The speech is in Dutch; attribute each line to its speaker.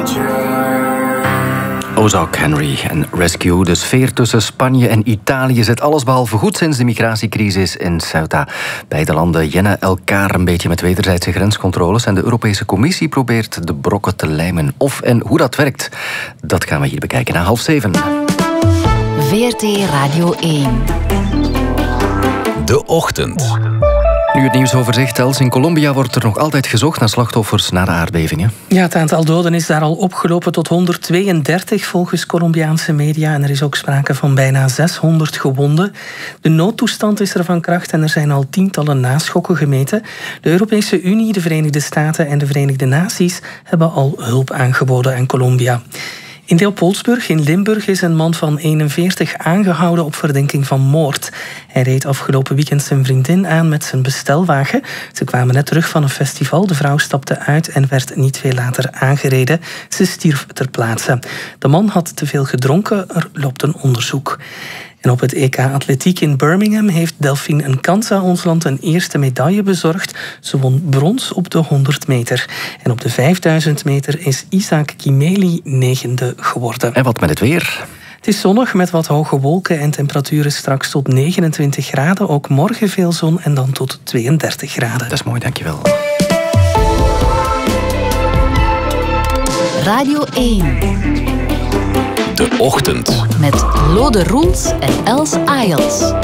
Speaker 1: Ozark Henry en Rescue. De sfeer tussen Spanje en Italië zit allesbehalve goed sinds de migratiecrisis in Ceuta. Beide landen jennen elkaar een beetje met wederzijdse grenscontroles en de Europese Commissie probeert de brokken te lijmen. Of en hoe dat werkt, dat gaan we hier bekijken na 6:30.
Speaker 2: VRT Radio 1.
Speaker 3: De Ochtend.
Speaker 1: Nu het nieuwsoverzicht, Els. In Colombia wordt er nog altijd gezocht naar slachtoffers na de aardbevingen.
Speaker 4: Ja, het aantal doden is daar al opgelopen tot 132 volgens Colombiaanse media. En er is ook sprake van bijna 600 gewonden. De noodtoestand is er van kracht en er zijn al tientallen naschokken gemeten. De Europese Unie, de Verenigde Staten en de Verenigde Naties hebben al hulp aangeboden aan Colombia. In Leopoldsburg in Limburg is een man van 41 aangehouden op verdenking van moord. Hij reed afgelopen weekend zijn vriendin aan met zijn bestelwagen. Ze kwamen net terug van een festival. De vrouw stapte uit en werd niet veel later aangereden. Ze stierf ter plaatse. De man had te veel gedronken. Er loopt een onderzoek. En op het EK Atletiek in Birmingham heeft Delphine Nkansa ons land een eerste medaille bezorgd. Ze won brons op de 100 meter. En op de 5000 meter is Isaac Kimeli 9e geworden.
Speaker 1: En wat met het weer?
Speaker 4: Het is zonnig met wat hoge wolken en temperaturen straks tot 29 graden. Ook morgen veel zon en dan tot 32 graden.
Speaker 1: Dat is mooi, dankjewel.
Speaker 2: Radio 1.
Speaker 3: De Ochtend.
Speaker 2: Met Lode Roels en Els Ayels.